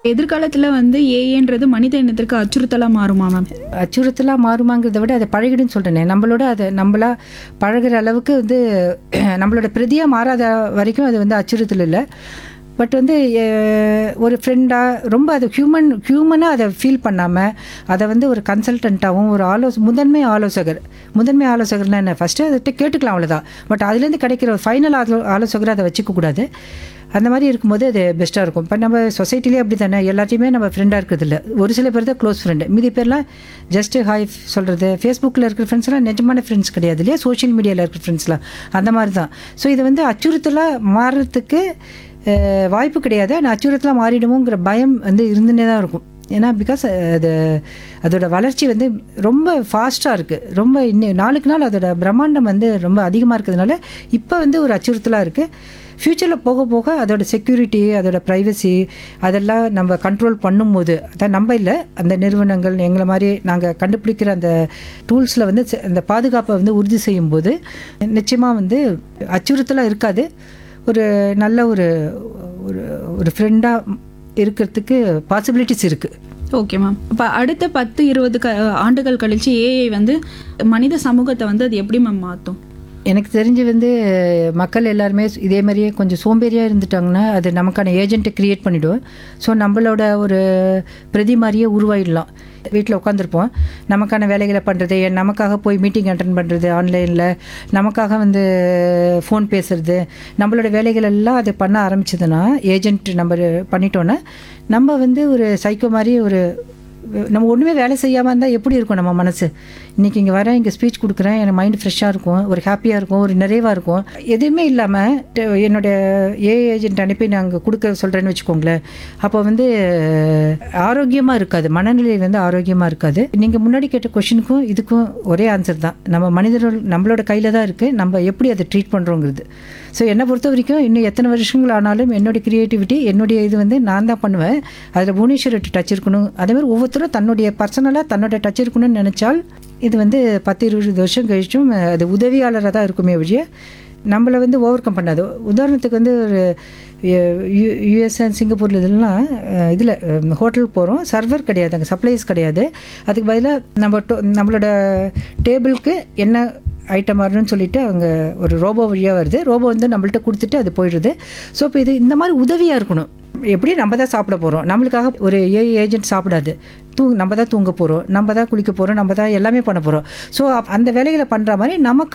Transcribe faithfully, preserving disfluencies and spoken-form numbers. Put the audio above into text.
எதிர்காலத்துல வந்து ஏஐன்றது மனித இனத்திற்கு அச்சுறுத்தலா மாறுமா மேம்? அச்சுறுத்தலாக மாறுமாங்கிறத விட அதை பழகிடுன்னு சொல்கிறேனே, நம்மளோட அதை நம்மளா பழகுற அளவுக்கு வந்து நம்மளோட பிரதியாக மாறாத வரைக்கும் அது வந்து அச்சுறுத்தல் இல்லை. பட் வந்து அஹ், ஒரு ஃப்ரெண்டாக ரொம்ப அது ஹியூமன் ஹியூமனாக அதை ஃபீல் பண்ணாமல் அதை வந்து ஒரு கன்சல்டண்ட்டாகவும் ஒரு ஆலோச முதன்மை ஆலோசகர் முதன்மை ஆலோசகர்னா என்ன, ஃபஸ்ட்டு அதை கேட்டுக்கலாம் அவ்வளோதான். பட் அதுலேருந்து கிடைக்கிற ஒரு ஃபைனல் ஆலோ ஆலோசகரை அதை வச்சுக்கக்கூடாது. அந்த மாதிரி இருக்கும்போது அது பெஸ்ட்டாக இருக்கும். இப்போ நம்ம சொசைட்டிலே அப்படி தானே, எல்லாத்தையுமே நம்ம ஃப்ரெண்டாக இருக்கிறதில்ல. ஒரு சில பேர் தான் க்ளோஸ் ஃப்ரெண்டு, மீதி பேர்லாம் ஜஸ்ட்டு ஹாய் சொல்கிறது. ஃபேஸ்புக்கில் இருக்கிற ஃப்ரெண்ட்ஸ்லாம் நிஜமான ஃப்ரெண்ட்ஸ் கிடையாது இல்லையா, சோஷியல் மீடியாவில் இருக்கிற ஃப்ரெண்ட்ஸ்லாம் அந்த மாதிரி தான். ஸோ இது வந்து அச்சுறுத்தலாக மாறுறதுக்கு அஹ், வாய்ப்பு கிடையாது. ஆனால் அச்சுறுத்தலாக மாறிடுமோங்கிற பயம் வந்து இருந்துன்னே தான் இருக்கும். ஏன்னா பிகாஸ் அது அதோட வளர்ச்சி வந்து ரொம்ப ஃபாஸ்ட்டாக இருக்குது. ரொம்ப இன்னும் நாளுக்கு நாள் அதோட பிரம்மாண்டம் வந்து ரொம்ப அதிகமாக இருக்கிறதுனால இப்போ வந்து ஒரு அச்சுறுத்தலாக இருக்குது. ஃப்யூச்சரில் போக போக அதோட செக்யூரிட்டி, அதோட ப்ரைவசி அதெல்லாம் நம்ம கண்ட்ரோல் பண்ணும்போது, அதான் நம்ம இல்லை, அந்த நிறுவனங்கள் எங்களை மாதிரி நாங்கள் கண்டுபிடிக்கிற அந்த டூல்ஸில் வந்து செ- அந்த பாதுகாப்பை வந்து உறுதி செய்யும்போது நிச்சயமாக வந்து அச்சுறுத்தலாக இருக்காது. ஒரு நல்ல ஒரு ஒரு ஒரு ஃப்ரெண்டாக இருக்கிறதுக்கு பாசிபிலிட்டிஸ் இருக்குது. Okay ma'am. இப்போ அடுத்த பத்து இருபது க ஆண்டுகள் கழிச்சு ஏஐ வந்து மனித சமூகத்தை வந்து அது எப்படி மேம் மாற்றும்? எனக்கு தெரிஞ்சு வந்து மக்கள் எல்லாருமே இதே மாதிரியே கொஞ்சம் சோம்பேறியாக இருந்துட்டாங்கன்னா அது நமக்கான ஏஜென்ட்டை க்ரியேட் பண்ணிவிடும். ஸோ நம்மளோட ஒரு பிரதி மாதிரியே உருவாயிடலாம். வீட்டில் உட்காந்துருப்போம், நமக்கான வேலைகளை பண்ணுறது, நமக்காக போய் மீட்டிங் அட்டன் பண்ணுறது ஆன்லைனில், நமக்காக வந்து ஃபோன் பேசுறது, நம்மளோட வேலைகள் எல்லாம் அது பண்ண ஆரம்பிச்சதுன்னா, ஏஜென்ட் நம்ம பண்ணிட்டோன்னா நம்ம வந்து ஒரு சைக்கோ மாதிரி ஒரு நம்ம ஒன்றுமே வேலை செய்யாமல் இருந்தால் எப்படி இருக்கும் நம்ம மனசு? இன்றைக்கி இங்கே வரேன், இங்கே ஸ்பீச் கொடுக்குறேன், எனக்கு மைண்டு ஃப்ரெஷ்ஷாக இருக்கும், ஒரு ஹாப்பியாக இருக்கும், ஒரு நிறைவாக இருக்கும். எதுவுமே இல்லாமல் என்னுடைய ஏ ஏஜென்ட் அனுப்பி நாங்கள் கொடுக்க சொல்கிறேன்னு வச்சுக்கோங்களேன், அப்போ வந்து ஆரோக்கியமாக இருக்காது, மனநிலை வந்து ஆரோக்கியமாக இருக்காது. நீங்கள் முன்னாடி கேட்ட கொஷினுக்கும் இதுக்கும் ஒரே ஆன்சர் தான். நம்ம மனிதர்கள் நம்மளோட கையில் தான் இருக்குது, நம்ம எப்படி அதை ட்ரீட் பண்ணுறோங்கிறது. ஸோ என்னை பொறுத்த வரைக்கும் இன்னும் எத்தனை வருஷங்கள் ஆனாலும் என்னுடைய க்ரியேட்டிவிட்டி, என்னுடைய இது வந்து நான் தான் பண்ணுவேன். அதில் புவனேஸ்வரி டச் இருக்கணும். அதேமாதிரி ஒவ்வொருத்தரும் தன்னுடைய பர்சனலாக தன்னோட டச் இருக்கணும்னு நினச்சால் இது வந்து பத்து இருபது வருஷம் கழிச்சும் அது உதவியாளராக தான் இருக்குமே ஒழிய நம்மளை வந்து ஓவர் கம் பண்ணாது. உதாரணத்துக்கு வந்து ஒரு யூஎஸ் அண்ட் சிங்கப்பூரில் இதெல்லாம் இதில் ஹோட்டலுக்கு போகிறோம், சர்வர் கிடையாது, அங்கே சப்ளைஸ் கிடையாது. அதுக்கு பதிலாக நம்ம டோ நம்மளோட டேபிளுக்கு என்ன ஐட்டம் வரணும்னு சொல்லிட்டு அவங்க ஒரு ரோபோ வழியாக வருது, ரோபோ வந்து நம்மள்ட்ட கொடுத்துட்டு அது போயிடுது. ஸோ இப்போ இது இந்த மாதிரி உதவியாக இருக்கணும். எப்படி நம்ம தான் சாப்பிட போகிறோம், நம்மளுக்காக ஒரு ஏ ஏஜென்ட் சாப்பிடாது. தூ நம்ம தான் தூங்க போகிறோம், நம்ம தான் குளிக்க போகிறோம், நம்ம தான் எல்லாமே பண்ண போகிறோம். ஸோ அந்த வேலைகளை பண்ணுற மாதிரி நமக்கு